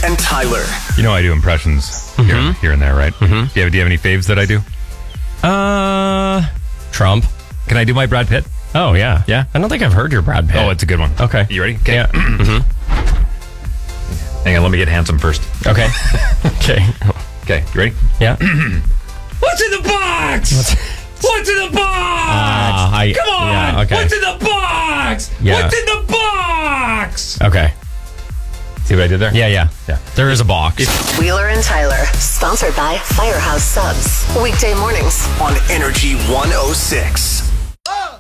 and Tyler. You know I do impressions here and there, right? Mm-hmm. Do you have any faves that I do? Trump. Can I do my Brad Pitt? Oh, yeah. Yeah? I don't think I've heard your Brad Pitt. Oh, it's a good one. Okay. You ready? Okay. Yeah. Hang on, let me get handsome first. Okay. Okay. Okay, you ready? Yeah. What's in the box? What's in the box? Come on! Yeah, okay. What's in the box? Yeah. What's in the box? Okay. See what I did there? Yeah. There is a box. Wheeler and Tyler, sponsored by Firehouse Subs. Weekday mornings On Energy 106.